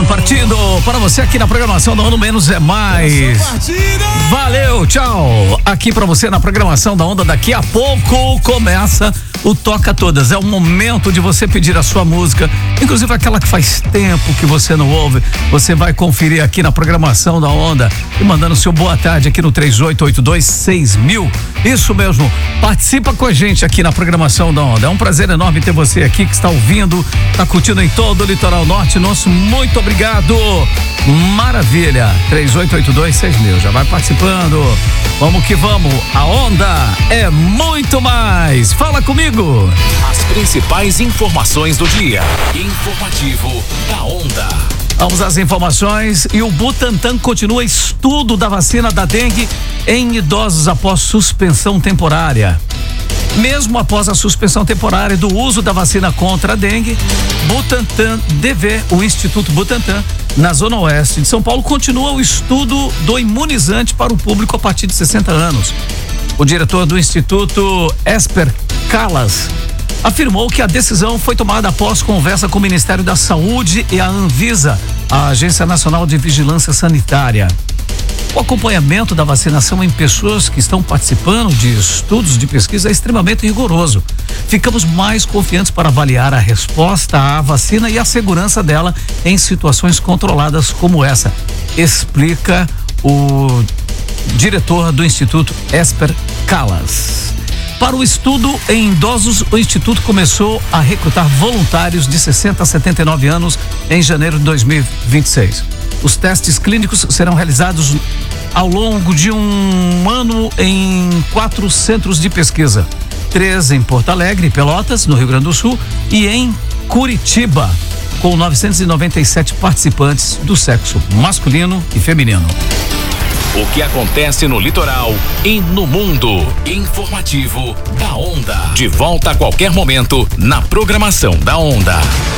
partindo para você aqui na programação da Onda Menos é Mais. Valeu, tchau. Aqui para você na programação da Onda, daqui a pouco começa o Toca Todas. É o momento de você pedir a sua música, inclusive aquela que faz tempo que você não ouve. Você vai conferir aqui na programação da Onda e mandando seu boa tarde aqui no 38826000. Isso mesmo, participa com a gente aqui na programação da Onda. É um prazer enorme ter você aqui que está ouvindo, está curtindo em todo o litoral norte. Nosso muito obrigado. Maravilha. 38826000. Já vai participando. Vamos que vamos. A Onda é muito mais. Fala comigo. As principais informações do dia. Informativo da Onda. Vamos às informações. E o Butantan continua estudo da vacina da dengue em idosos após suspensão temporária. Mesmo após a suspensão temporária do uso da vacina contra a dengue, Butantan DV, o Instituto Butantan, na Zona Oeste de São Paulo, continua o estudo do imunizante para o público a partir de 60 anos. O diretor do Instituto, Esper Calas, afirmou que a decisão foi tomada após conversa com o Ministério da Saúde e a Anvisa, a Agência Nacional de Vigilância Sanitária. O acompanhamento da vacinação em pessoas que estão participando de estudos de pesquisa é extremamente rigoroso. Ficamos mais confiantes para avaliar a resposta à vacina e a segurança dela em situações controladas como essa, explica o diretor do Instituto, Esper Calas. Para o estudo em idosos, o Instituto começou a recrutar voluntários de 60 a 79 anos em janeiro de 2026. Os testes clínicos serão realizados ao longo de um ano em 4 centros de pesquisa. 3 em Porto Alegre, Pelotas, no Rio Grande do Sul, e em Curitiba, com 997 participantes do sexo masculino e feminino. O que acontece no litoral e no mundo. Informativo da Onda. De volta a qualquer momento na programação da Onda.